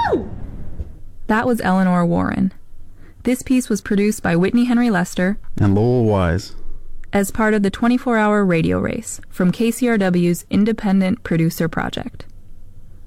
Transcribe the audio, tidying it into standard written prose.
Woo! That was Eleanor Warren. This piece was produced by Whitney Henry Lester and Lowell Wise as part of the 24-hour radio race from KCRW's Independent Producer Project.